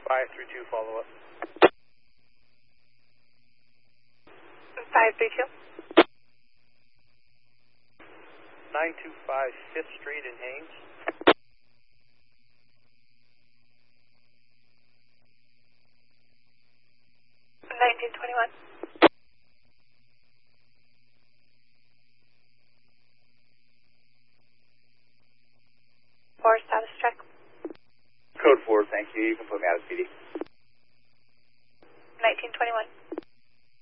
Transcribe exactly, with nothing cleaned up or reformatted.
five three two, follow up. five three two. nine two five fifth Street in Haines. nineteen twenty-one. Four status check. Code four, thank you. You can put me out of P D. nineteen twenty-one.